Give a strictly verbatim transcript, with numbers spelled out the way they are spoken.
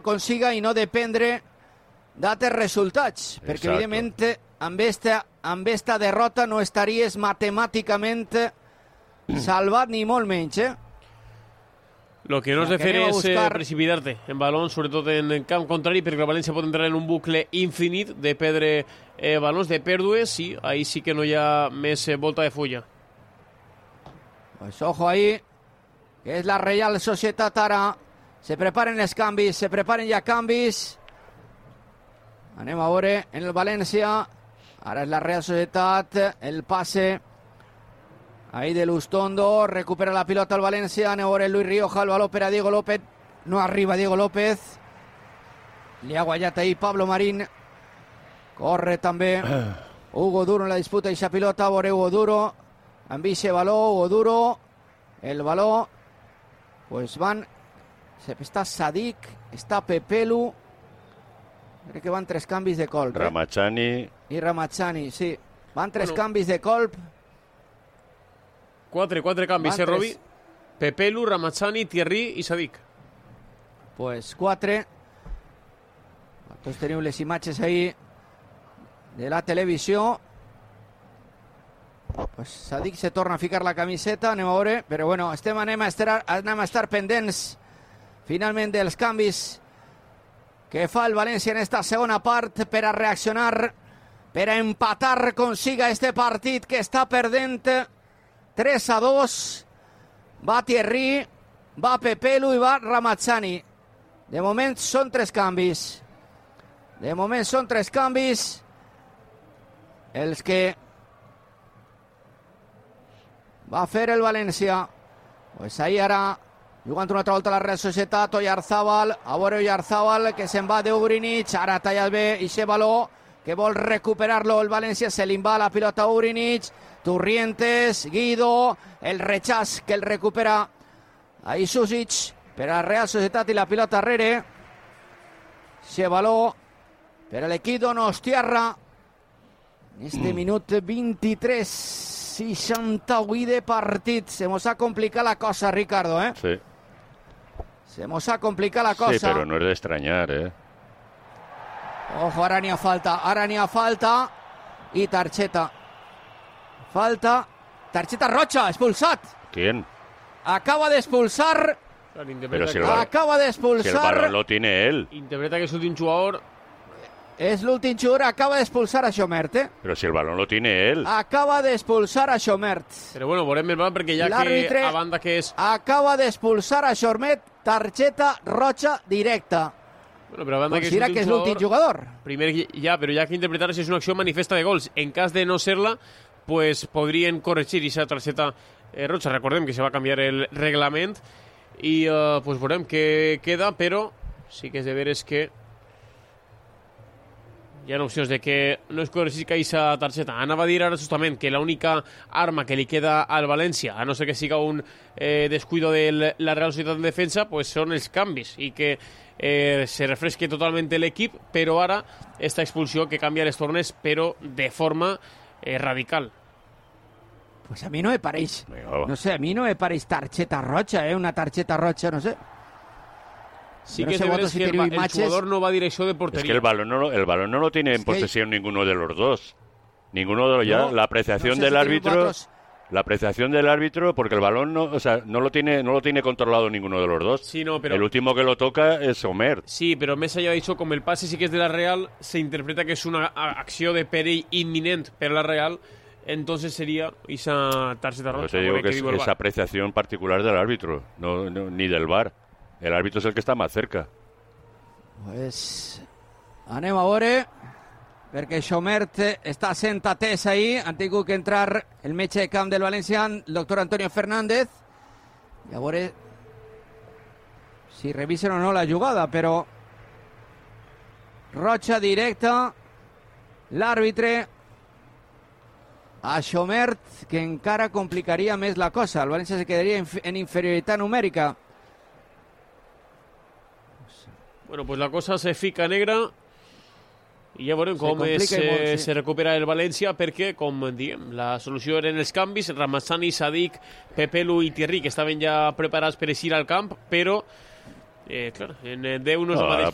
consiga i no dependre d'altres resultats, Exacto. perquè evidentment amb esta, amb esta derrota no estaries matemàticament salvat ni molt menys, eh? Lo que no has O sea, de fer que anem a és eh, buscar- precipitarte en balons, sobretot en camp contrari, perquè el València pot entrar en un bucle infinit de perdre eh, balons, de pèrdues, sí, ahí sí que no hi ha més eh, volta de fulla. Pues ojo ahí, que es la Real Societat ara. Se preparen els canvis, se preparen ja canvis. Anem a veure en el València. Ara és la Real Societat, el passe ahí de Lustondo, recupera la pilota el València. Anem a veure Luis Rioja, el baló per a Diego López. No arriba Diego López. Li ha guanyat ahí Pablo Marín. Corre també Hugo Duro en la disputa i esa pilota. Veure Hugo Duro. Amb ese baló, Hugo Duro. El baló. Pues van. Està Sadik, està Pepelu. Crec que van tres canvis de colp. Eh? Ramachani. I Ramachani, sí. Van tres Bueno. canvis de colp. Quatre, quatre canvis, Van eh, Robi? tres. Pepelu, Ramachani, Thierry i Sadik. Pues quatre. Tots teniu les imatges ahí de la televisió. Pues Sadik se torna a ficar la camiseta, anem a veure, però bueno, estem, anem, a estar, anem a estar pendents finalment dels canvis que fa el València en esta segona part per a reaccionar, per a empatar, consiga este partit que està perdent tres a dos. Va Thierry, va Pepelu i va Ramachani. De moment són tres canvis. De moment són tres canvis els que va fer el València. Pues ahí ara, jugant una altra volta a la Real Societat, Oyarzábal, a veure Oyarzábal, que se'n va d'Ugrinic, ara talla bé i se baló, que vol recuperar-lo el València, se li va la pilota a Ugrinic, Turrientes, Guido, el rechaç que el recupera ahí Susic, per a la Real Societat i la pilota arrere, se baló per a l'equip d'Onostiarra, en este minut vint-i-tres, seixanta-vuit de partit. Se mos ha complicat la cosa, Ricardo, eh? Sí. Se mos ha complicat la cosa. Sí, pero no es de extrañar, ¿eh? Ojo, ara n'hi ha falta, ara n'hi ha falta i targeta. Falta, targeta roja, expulsat. ¿Quién? Acaba d'expulsar, Pero si el, balón, acaba si el d'expulsar. balón lo tiene él. Interpreta que és l'últim jugador. És l'últim jugador, acaba d'expulsar a Xomert, eh? Pero si el balón lo tiene él. Acaba d'expulsar a Xomert. Però bueno, veurem el balon perquè ja que L'àrbitre a banda que és... acaba d'expulsar a Xomert, targeta roja directa. Bueno, però a banda que és Considera que és l'últim jugador... jugador. Primer, ja, però ja que interpretar si és una acció manifesta de gols. En cas de no ser-la, pues podrien corregir aquesta targeta eh, roja. Recordem que se va canviar el reglament i eh, pues veurem què queda, però sí que és de veres que hi ha opcions de que no es corregir aquesta targeta. Anava a dir ara justament que l'única arma que li queda al València, a no ser que siga un eh, descuido de la Real Societat en defensa, pues són els canvis i que eh, se refresque totalment l'equip, però ara esta expulsió que canvia les tornes, però de forma eh, radical. Pues a mi no me pareix, Venga, va. no sé, a mi no me pareix targeta roja, eh? Una targeta roja, no sé. Sí Yo no que sé es de vosotros veres si que el, teniu ba- el imatges. jugador no va a direcció de Es portería. que el balón no, lo- el balón no lo tiene en Es que- posesión ninguno de los dos. Ninguno de los ya. No, La apreciación no sé del si árbitro. tienen cuatro- La apreciación del árbitro, porque el balón no, o sea, no lo tiene, no lo tiene controlado ninguno de los dos. Sí, no, pero... El último que lo toca es Omer. Sí, pero Mesa ya ha dicho, como el pase sí que es de la Real, se interpreta que es una a- acción de perill inminente para la Real, entonces sería esa tarjeta roja. Yo te digo Veurem que què es, diu el es V A R. apreciación particular del árbitro, no, no- ni del V A R. El árbitro es el que está más cerca. Pues anem a veure, perquè Xomert està sent atès ahir. Han tingut que entrar el metge de camp del València, el doctor Antonio Fernández, i a veure si revisen o no la jugada, però roja directa, l'àrbitre a Xomert, que encara complicaria més la cosa. El València se quedaria en, en inferioritat numèrica. Bueno, pues la cosa se fica negra i ja veurem Se com es, complica i molt, eh, sí. se recupera el València, perquè, com diem, la solució eren els canvis, Ramazani, Sadik, Pepelu i Thierry, que estaven ja preparats per eixir al camp, però, eh, clar, en deu no és No, el mateix ahora